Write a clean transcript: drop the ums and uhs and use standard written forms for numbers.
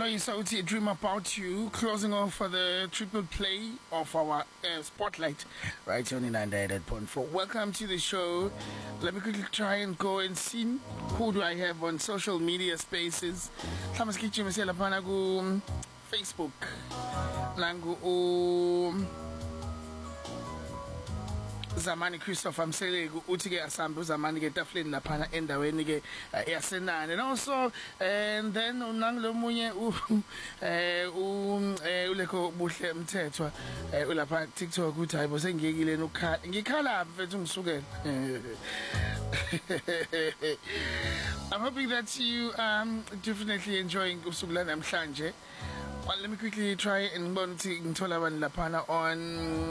Loisa Uti, Dream About You, closing off for the triple play of our spotlight right here on 98.4. Welcome to the show. Let me quickly try and go and see who do I have on social media spaces. Facebook. Zamani Christopher Mselegu uthi ke asambe uzamani ke tafleni laphana endaweni ke yasenani and also and then unanglo munye ulekho buhle mthethwa ulapha TikTok uthi hayibo sengiyekile nokukhala ngikhala mfethu ngisukela. I'm hoping that you definitely enjoying usuku la namhlanje. Well, let me quickly try and ngibona ukuthi ngithola abantu laphana on